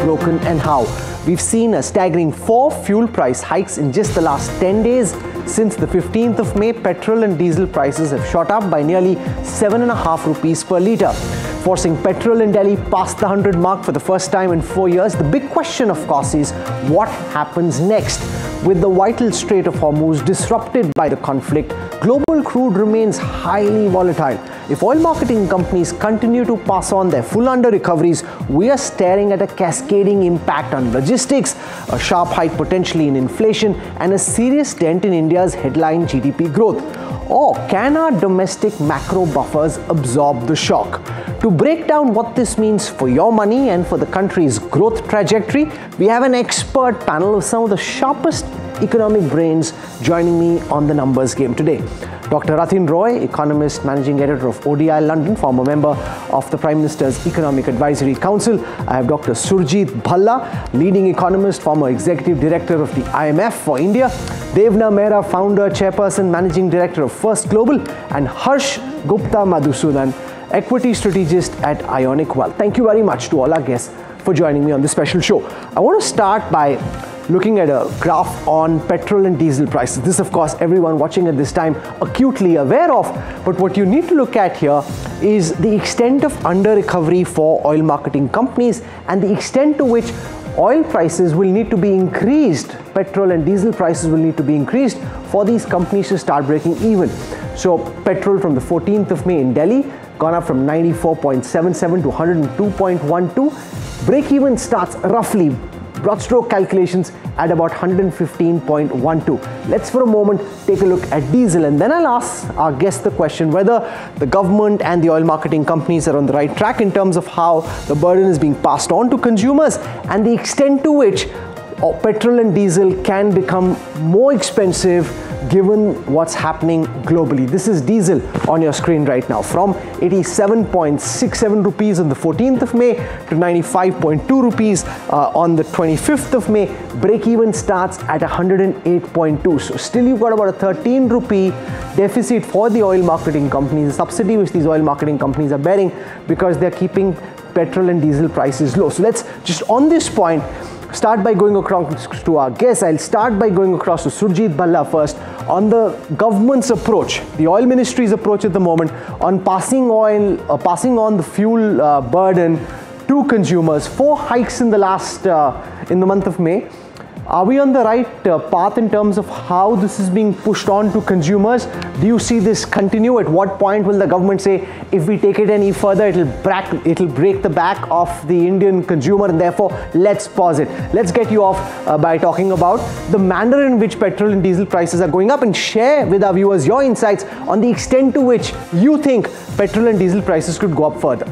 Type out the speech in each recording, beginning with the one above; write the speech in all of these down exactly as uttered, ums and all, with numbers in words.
broken and how. We've seen a staggering four fuel price hikes in just the last ten days. Since the fifteenth of May, petrol and diesel prices have shot up by nearly seven and a half rupees per litre, forcing petrol in Delhi past the one hundred mark for the first time in four years. The big question, of course, is what happens next? With the vital Strait of Hormuz disrupted by the conflict, global crude remains highly volatile. If oil marketing companies continue to pass on their full under-recoveries, we are staring at a cascading impact on logistics, a sharp hike potentially in inflation, and a serious dent in India's headline G D P growth. Or can our domestic macro buffers absorb the shock? To break down what this means for your money and for the country's growth trajectory, we have an expert panel of some of the sharpest economic brains joining me on the numbers game today. Doctor Ratin Roy, economist, managing editor of O D I London, former member of the Prime Minister's Economic Advisory Council. I have Doctor Surjit Bhalla, leading economist, former executive director of the I M F for India. Devna Mehra, founder, chairperson, managing director of First Global, and Harsh Gupta Madhusudan, equity strategist at Ionic Wealth. Thank you very much to all our guests for joining me on this special show. I want to start by looking at a graph on petrol and diesel prices. This, of course, everyone watching at this time acutely aware of. But what you need to look at here is the extent of under-recovery for oil marketing companies and the extent to which oil prices will need to be increased, petrol and diesel prices will need to be increased for these companies to start breaking even. So petrol from the fourteenth of May in Delhi gone up from ninety-four point seven seven to one hundred two point one two. Break even starts roughly, broad stroke calculations, at about one hundred fifteen point one two. Let's for a moment take a look at diesel, and then I'll ask our guest the question whether the government and the oil marketing companies are on the right track in terms of how the burden is being passed on to consumers and the extent to which petrol and diesel can become more expensive given what's happening globally. This is diesel on your screen right now, from eighty-seven point six seven rupees on the fourteenth of May to ninety-five point two rupees uh, on the twenty-fifth of May. Break even starts at one hundred eight point two. So still you've got about a thirteen rupee deficit for the oil marketing companies, the subsidy which these oil marketing companies are bearing because they're keeping petrol and diesel prices low. So let's just on this point start by going across to our guests. I'll start by going across to Surjit Bhalla first on the government's approach, the oil ministry's approach at the moment on passing oil, uh, passing on the fuel uh, burden to consumers. Four hikes in the last, uh, in the month of May. Are we on the right uh, path in terms of how this is being pushed on to consumers? Do you see this continue? At what point will the government say, if we take it any further, it'll break, it'll break the back of the Indian consumer, and therefore let's pause it. Let's get you off uh, by talking about the manner in which petrol and diesel prices are going up, and share with our viewers your insights on the extent to which you think petrol and diesel prices could go up further.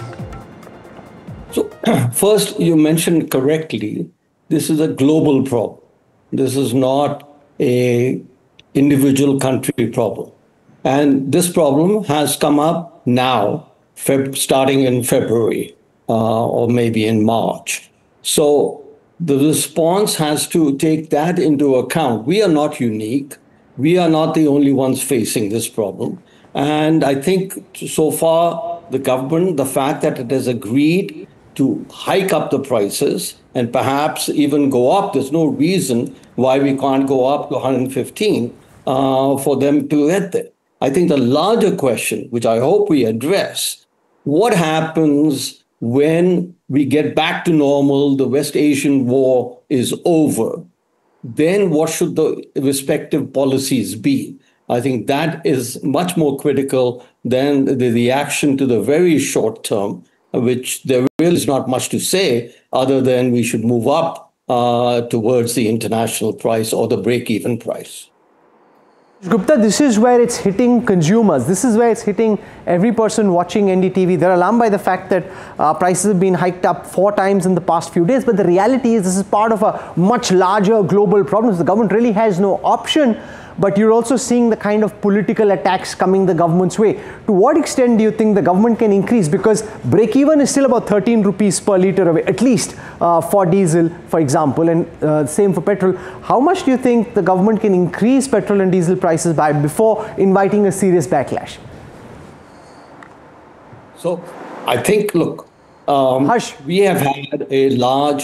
So first, you mentioned correctly, this is a global problem. This is not a individual country problem. And this problem has come up now, Feb starting in February uh, or maybe in March. So the response has to take that into account. We are not unique. We are not the only ones facing this problem. And I think so far, the government, the fact that it has agreed to hike up the prices and perhaps even go up. There's no reason why we can't go up to one hundred fifteen uh, for them to get there. I think the larger question, which I hope we address, what happens when we get back to normal, the West Asian war is over? Then what should the respective policies be? I think that is much more critical than the reaction to the very short term, which there really is not much to say other than we should move up uh, towards the international price or the break-even price. Gupta, this is where it's hitting consumers. This is where it's hitting every person watching N D T V. They're alarmed by the fact that uh, prices have been hiked up four times in the past few days. But the reality is this is part of a much larger global problem. The government really has no option. But you're also seeing the kind of political attacks coming the government's way. To what extent do you think the government can increase? Because break-even is still about thirteen rupees per litre away, at least uh, for diesel, for example, and uh, same for petrol. How much do you think the government can increase petrol and diesel prices by before inviting a serious backlash? So I think, look, um, we have had a large